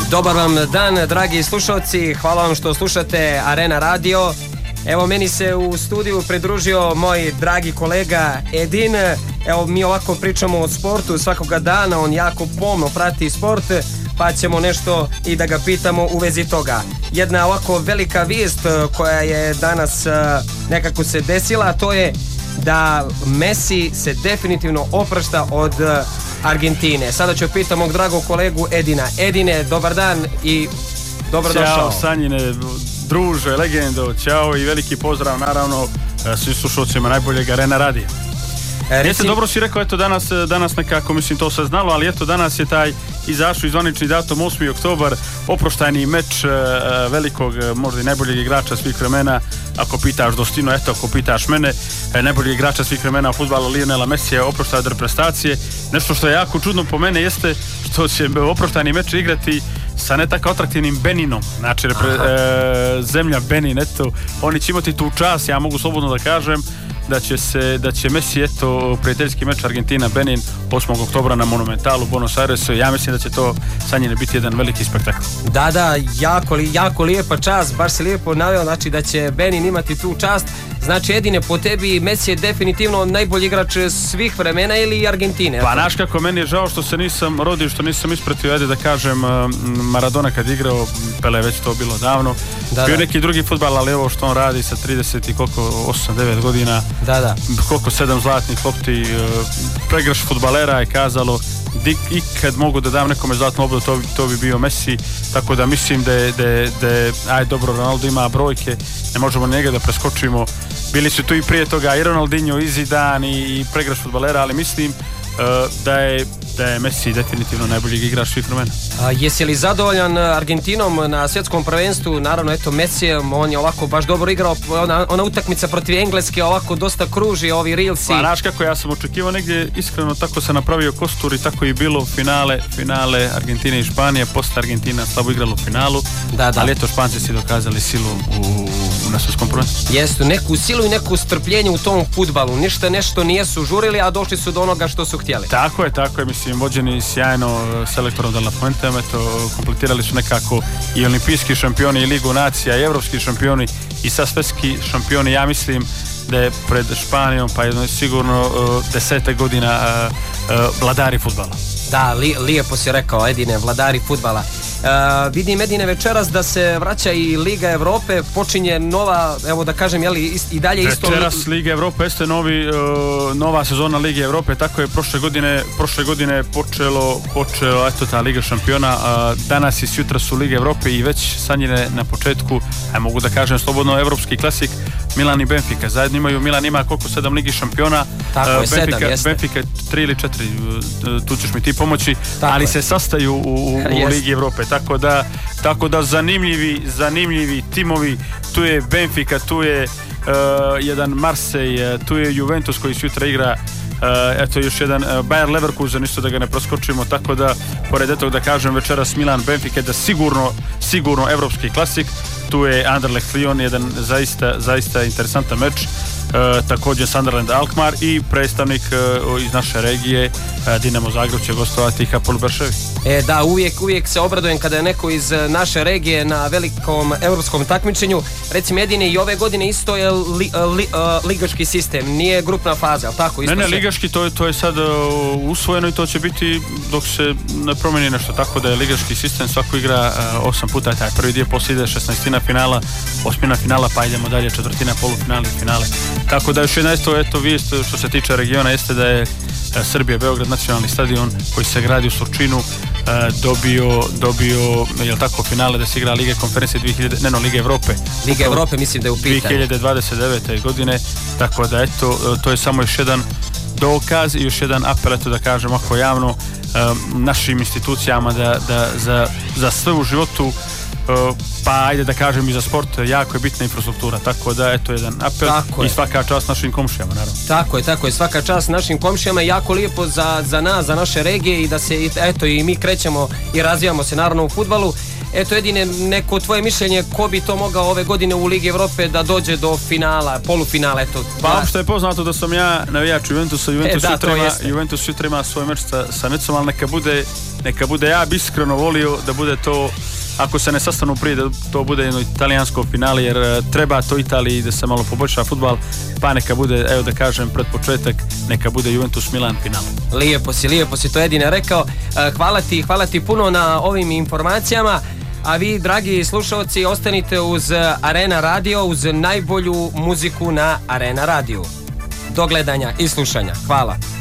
Dobar vam dan, dragi slušalci, hvala vam što slušate Arena Radio. Evo, meni se u studiju pridružio moj dragi kolega Edin. Evo, mi ovako pričamo o sportu svakoga dana, on jako pomno prati sport, pa ćemo nešto i da ga pitamo u vezi toga. Jedna ovako velika vijest koja je danas nekako se desila, to je da Messi se definitivno oprašta od Argentine. Sada ću pitati mog dragog kolegu Edina. Edine, dobar dan i dobrodošao. Ćao Sanjine, druže, legendo, ćao i veliki pozdrav naravno svim slušalcima najboljeg Arena Radija. Jeste, dobro si rekao, eto danas nekako, mislim, to se znalo, ali eto danas je taj izašao zvanični datum 8. oktobar, oproštajni meč velikog, možda i najboljeg igrača svih vremena, ako pitaš Dostino, eto, ako pitaš mene, najboljeg igrača svih vremena u fudbalu Lionela Messija, oproštaj od reprezentacije. Nešto što je jako čudno po mene jeste što će oproštajni meč igrati sa ne tako atraktivnim Beninom, znači zemlja Benin, eto, oni će imati tu čast, ja mogu slobodno da kažem da će Messi, eto, prijateljski meč Argentina-Benin 8. oktobra na Monumentalu u Buenos Airesu. Ja mislim da će to Sanjine biti jedan veliki spektakl. Da, jako lijepa čast, baš se lijepo naveo, znači da će Benin imati tu čast. Znači, Edine, po tebi Messi je definitivno najbolji igrač svih vremena ili Argentine? Pa znaš kako, meni je žao što se nisam rodio, što nisam ispratio, ajde da kažem, Maradona kad igrao, Pele već to bilo davno. Bio neki drugi fudbal, ali evo što on radi sa 30 i koliko, 8-9 godina. Da. Koliko 7 zlatnih lopti, pregrš fudbalera je kazalo, ikad mogu da dam nekome zlatnu loptu, to bi bio Messi, tako da mislim da je ajde dobro, Ronaldo ima brojke, ne možemo njega da preskočimo, bili su tu i prije toga i Ronaldinho, i Zidane i pregrš fudbalera, ali mislim da je Messi definitivno najbolji igrač svih vremena. Jesi li zadovoljan Argentinom na svjetskom prvenstvu? Naravno, eto, Messi, on je ovako baš dobro igrao, ona utakmica protiv Engleske ovako dosta kruži, ovi reelsi. Pa znaš kako, ja sam očekivao negdje, iskreno, tako se napravio kostur i tako i bilo finale Argentine i Španije, posle Argentina slabo igralo u finalu, ali eto, Španci si dokazali silu na svjetskom prvenstvu. Jesu, neku silu i neku strpljenje u tom fudbalu, nešto nijesu žurili, a došli su do onoga što su htjeli. Tako je, mislim, vođeni sjajno selektorom De La Fuente, eto, kompletirali su nekako i olimpijski šampioni, i Ligu nacija, i evropski šampioni, i sad svjetski šampioni. Ja mislim da je pred Španijom pa jedno sigurno 10 godina vladari fudbala. Da, lijepo si rekao, Edine, vladari fudbala. Vidim, Edine, večeras da se vraća i Liga Evrope, počinje nova, evo da kažem, jeli, i dalje isto... Večeras Liga Evrope jeste nova sezona Lige Evrope, tako je prošle godine počelo, eto, ta Liga šampiona, danas i sutra su Lige Evrope i već Sanjine na početku, mogu da kažem slobodno, evropski klasik, Milan i Benfica, zajedno imaju, Milan ima koliko, 7 Ligi šampiona, Benfica 3 ili 4, tu ćeš mi ti pomoći, ali se sastaju u Ligi Evrope, tako da zanimljivi timovi, tu je Benfica, tu je jedan Marseille, tu je Juventus koji sutra igra, eto još jedan Bayer Leverkusen, isto da ga ne proskočimo, tako da pored etog da kažem večeras Milan Benfica, da sigurno evropski klasik, tu je Anderlecht Lyon, jedan zaista interesantan meč, također Sunderland Alkmaar i predstavnik iz naše regije Dinamo Zagreb će gostovati Hapoel Beševi. Da, uvijek se obradujem kada je neko iz naše regije na velikom europskom takmičenju. Recimo, Edine, i ove godine isto je ligaški sistem, nije grupna faza, ali tako? Ne, ligaški, to je sad usvojeno i to će biti dok se ne promeni nešto, tako da je ligaški sistem, svako igra 8 puta taj prvi dio, poslije ide 16. finala, 8. finala, pa idemo dalje, 4. polufinale i finale. Tako da još jedna eto vijest što se tiče regiona jeste da je Srbija Beograd nacionalni stadion koji se gradi u Surčinu dobio jel tako, finale da se igra Lige konferencije Lige Evrope. Liga Evrope mislim da je u pitanju 2029. godine, tako da eto, to je samo još jedan dokaz i još jedan apel, eto da kažem ako javno, našim institucijama da za sve u životu, pa ajde da kažem i za sport, jako je bitna infrastruktura, tako da eto jedan apel i svaka čast našim komšijama, naravno. Tako je, svaka čast našim komšijama, jako lijepo za nas, za naše regije i da se eto i mi krećemo i razvijamo se naravno u fudbalu. Eto Edine, neko tvoje mišljenje, ko bi to mogao ove godine u Ligi Evrope da dođe do finala, polufinala, eto. Pa što je poznato da sam ja navijač Juventusa, Juventus sutra ima svoj meč sa Necom, ali neka bude, ja bi iskreno volio da bude to, ako se ne sastanu prije, da to bude jedno italijansko finale, jer treba to Italiji da se malo poboljša fudbal, pa neka bude, evo da kažem pred početak, neka bude Juventus Milan final. Lijepo si to Edine rekao. Hvala ti puno na ovim informacijama, a vi dragi slušalci ostanite uz Arena Radio, uz najbolju muziku na Arena Radio. Do gledanja i slušanja. Hvala.